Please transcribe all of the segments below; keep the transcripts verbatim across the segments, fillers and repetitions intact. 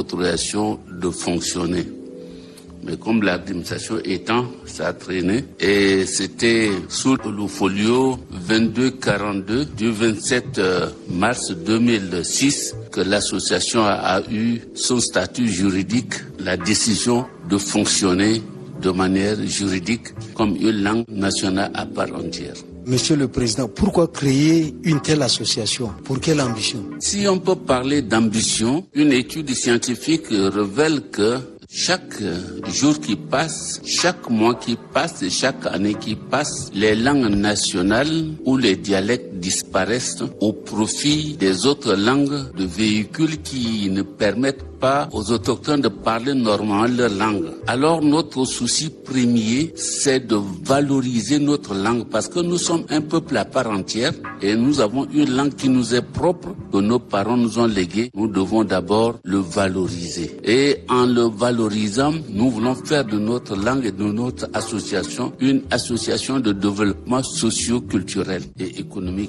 autorisation de fonctionner. Mais comme l'administration étant, ça a traîné. Et c'était sous le folio vingt-deux quarante-deux du vingt-sept mars deux mille six que l'association a eu son statut juridique, la décision de fonctionner de manière juridique comme une langue nationale à part entière. Monsieur le Président, pourquoi créer une telle association? Pour quelle ambition? Si on peut parler d'ambition, une étude scientifique révèle que chaque jour qui passe, chaque mois qui passe et chaque année qui passe, les langues nationales ou les dialectes disparaissent au profit des autres langues de véhicules qui ne permettent pas aux autochtones de parler normalement leur langue. Alors notre souci premier, c'est de valoriser notre langue parce que nous sommes un peuple à part entière et nous avons une langue qui nous est propre, que nos parents nous ont léguée. Nous devons d'abord le valoriser. Et en le valorisant, nous voulons faire de notre langue et de notre association une association de développement socio-culturel et économique.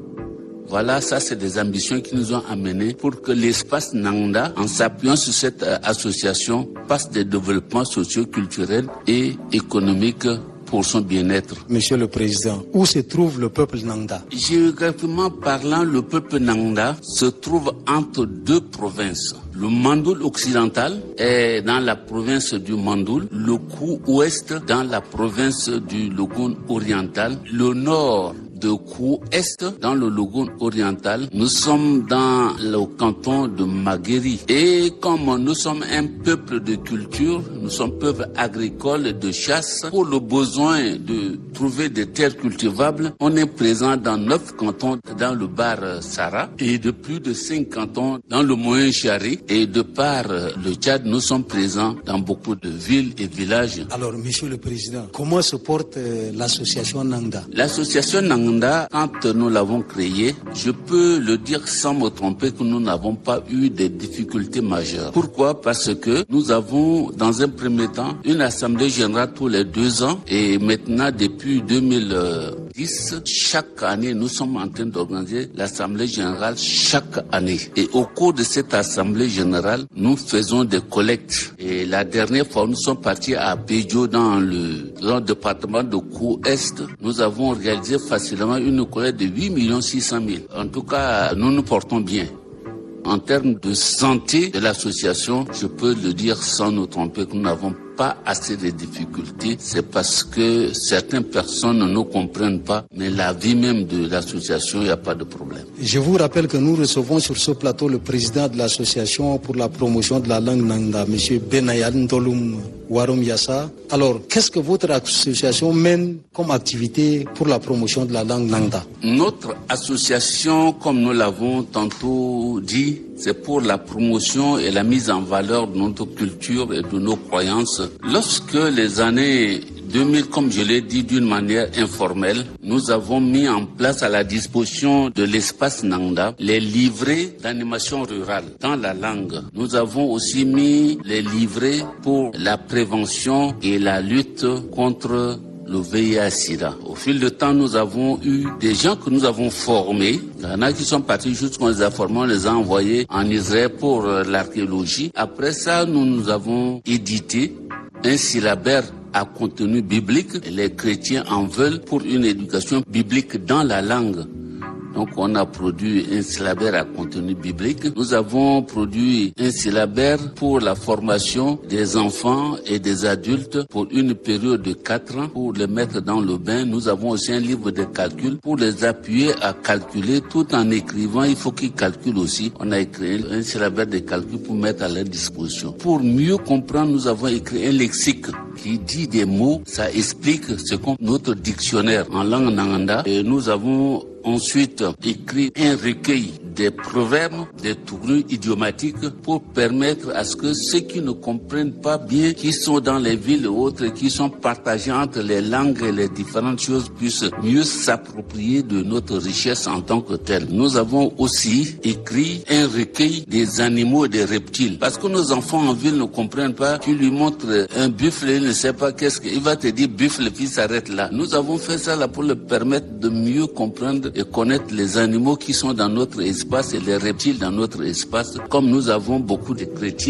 Voilà, ça c'est des ambitions qui nous ont amenés pour que l'espace Nangda, en s'appuyant sur cette euh, association, passe des développements socio-culturels et économiques pour son bien-être. Monsieur le Président, où se trouve le peuple Nangda? Géographiquement parlant, le peuple Nangda se trouve entre deux provinces. Le Mandoul occidental est dans la province du Mandoul, le Kou ouest dans la province du Logone oriental, le nord de Kou Est dans le Logone oriental. Nous sommes dans le canton de Maguéry. Et comme nous sommes un peuple de culture, nous sommes peuple agricole et de chasse, pour le besoin de trouver des terres cultivables, on est présent dans neuf cantons dans le Bar Sara et de plus de cinq cantons dans le Moyen Chari. Et de par le Tchad, nous sommes présents dans beaucoup de villes et villages. Alors, Monsieur le Président, comment se porte euh, l'association Nangda? L'association Nangda, quand nous l'avons créée, je peux le dire sans me tromper que nous n'avons pas eu de difficultés majeures. Pourquoi? Parce que nous avons, dans un premier temps, une assemblée générale tous les deux ans et maintenant, depuis deux mille dix, chaque année, nous sommes en train d'organiser l'assemblée générale chaque année. Et au cours de cette assemblée générale, nous faisons des collectes. Et la dernière fois, nous sommes partis à Pédio dans le, dans le département de Kou-Est. Nous avons réalisé facilement une collecte de huit millions six cent mille. En tout cas, nous nous portons bien. En termes de santé de l'association, je peux le dire sans nous tromper que nous n'avons pas assez de difficultés. C'est parce que certaines personnes ne nous comprennent pas, mais la vie même de l'association, il n'y a pas de problème. Je vous rappelle que nous recevons sur ce plateau le président de l'association pour la promotion de la langue Nangda, M. Benayan Ndolum Warum Yassa. Alors, qu'est-ce que votre association mène comme activité pour la promotion de la langue Nangda? Notre association, comme nous l'avons tantôt dit, c'est pour la promotion et la mise en valeur de notre culture et de nos croyances. Lorsque les années deux mille, comme je l'ai dit d'une manière informelle, nous avons mis en place à la disposition de l'espace Nangda les livrets d'animation rurale dans la langue. Nous avons aussi mis les livrets pour la prévention et la lutte contre le V I H sida. Au fil du temps, nous avons eu des gens que nous avons formés. Il y en a qui sont partis jusqu'on les a formés, on les a envoyés en Israël pour l'archéologie. Après ça, nous nous avons édité un syllabaire à contenu biblique. Les chrétiens en veulent pour une éducation biblique dans la langue. Donc on a produit un syllabaire à contenu biblique. Nous avons produit un syllabaire pour la formation des enfants et des adultes pour une période de quatre ans pour les mettre dans le bain. Nous avons aussi un livre de calcul pour les appuyer à calculer tout en écrivant. Il faut qu'ils calculent aussi. On a écrit un syllabaire de calcul pour mettre à leur disposition. Pour mieux comprendre, nous avons écrit un lexique qui dit des mots. Ça explique ce qu'est notre dictionnaire en langue Nangda. Et nous avons ensuite écrit un recueil des proverbes, des tournures idiomatiques pour permettre à ce que ceux qui ne comprennent pas bien, qui sont dans les villes et autres, qui sont partagés entre les langues et les différentes choses, puissent mieux s'approprier de notre richesse en tant que telle. Nous avons aussi écrit un recueil des animaux et des reptiles. Parce que nos enfants en ville ne comprennent pas, tu lui montres un buffle, il ne sait pas qu'est-ce qu'il va te dire buffle, puis s'arrête là. Nous avons fait ça là pour le permettre de mieux comprendre et connaître les animaux qui sont dans notre espace et les reptiles dans notre espace. Comme nous avons beaucoup de chrétiens